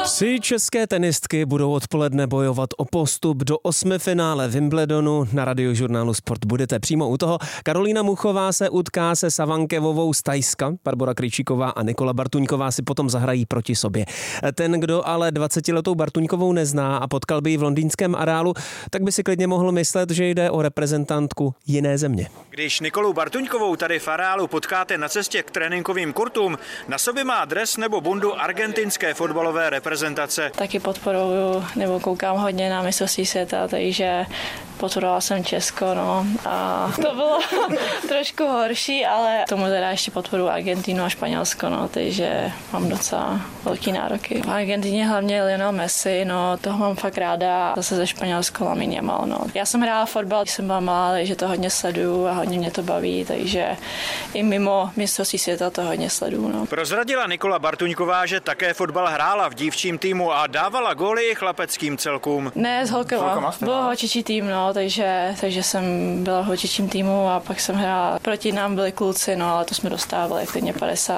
Tři české tenistky budou odpoledne bojovat o postup do osmifinále Wimbledonu. Na Radiožurnálu Sport budete přímo u toho. Karolína Muchová se utká se Savankevovou z Thajska. Barbora Krejčíková a Nikola Bartuňková si potom zahrají proti sobě. Ten, kdo ale 20letou Bartuňkovou nezná a potkal by ji v londýnském areálu, tak by si klidně mohl myslet, že jde o reprezentantku jiné země. Když Nikolu Bartuňkovou tady v areálu potkáte na cestě k tréninkovým kurtům, na sobě má dres nebo bundu argentinské fotbalové reprezentace. Taky podporuju nebo koukám hodně na mistrovství světa, takže podporovala jsem Česko, no, a to bylo trošku horší, ale tomu teda ještě podporuju Argentinu a Španělsko, no, takže mám docela velký nároky. V Argentině hlavně Lionel Messi, no, toho mám fakt ráda, zase ze Španělska Lamine Yamal, no. Já jsem hrála fotbal, když jsem byla malá, takže to hodně sleduju a hodně mě to baví, takže i mimo mistrovství světa to hodně sleduju, no. Prozradila Nikola Bartuňková, že také fotbal hrála v dívčím týmu a dávala góly i chlapeckým celkům. Ne, s holkama. Byl holčičí tým, no, takže jsem byla v holčičím týmu a pak jsem hrála, proti nám byli kluci, no, ale to jsme dostávali klidně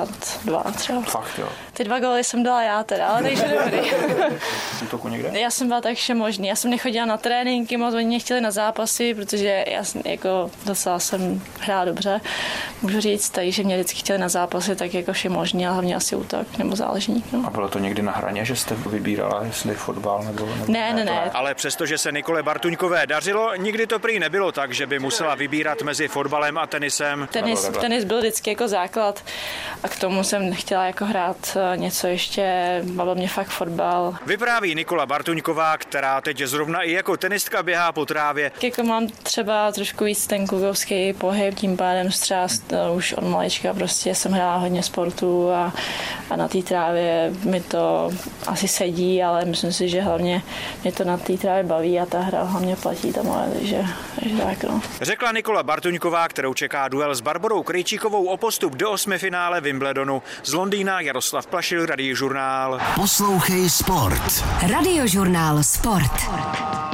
52 třeba. Fakt, jo. Ty 2 góly jsem dala já teda, ale takže dobrý. Útoku někde? Já jsem byla tak všemožný. Já jsem nechodila na tréninky, moc oni mě chtěli na zápasy, protože já jako docela jsem hrála dobře, můžu říct, takže mě vždycky chtěli na zápasy, tak jako všemožný, ale hlavně asi útok nebo záležník. No. A bylo to někdy na hraně, že jste vybírala, jestli fotbal nebo Ne. Ale přestože se Nikole Bartuňkové dařilo, nikdy to prý nebylo tak, že by musela vybírat mezi fotbalem a tenisem. Tenis byl vždycky jako základ a k tomu jsem chtěla jako hrát něco ještě, bavil mě fakt fotbal. Vypráví Nikola Bartuňková, která teď zrovna i jako tenistka běhá po trávě. Jako mám třeba trošku víc ten klukovský pohyb, tím pádem třeba už od malička prostě jsem hrála hodně sportu a na té trávě mi to asi sedí, ale myslím si, že hlavně mě to na té trávě baví a ta hra hlavně platí ta moje, takže tak, no. Řekla Nikola Bartuňková, kterou čeká duel s Barborou Krejčíkovou o postup do osmifinále Wimbledonu. Z Londýna Jaroslav Plašil, Radiožurnál. Poslouchej Sport. Radiožurnál Sport.